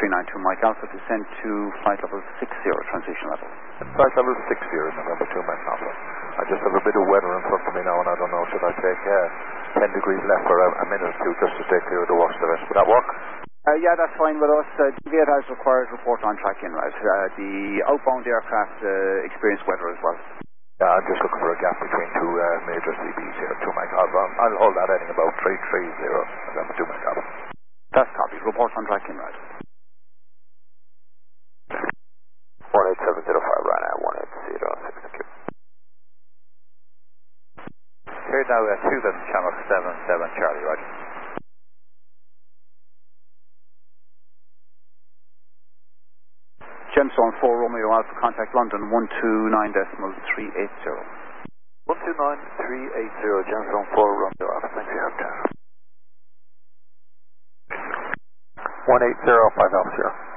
392 Mike Alpha, descend to flight level 60, transition level. Flight level 60 is November 2 Mike Alpha. I just have a bit of weather in front of me now, and I don't know, should I take 10 degrees left for a minute or two just to stay clear of the worst of it? Would that work? Yeah, that's fine with us. Deviate as required, report on track in route. The outbound aircraft experience weather as well. Yeah, I'm just looking for a gap between two major CBs here, 2 Mike Alpha. I'll hold that heading about 330, November 2 Mike Alpha. That's copied. Report on track in route. 18705, Ryanair 180, 6Q. Here now, 2 channel 77 Charlie, right? Gemstone 4 Romeo Alpha, contact London 129.380. 129.380, Gemstone 4 Romeo Alpha, thanks for your help, 18050.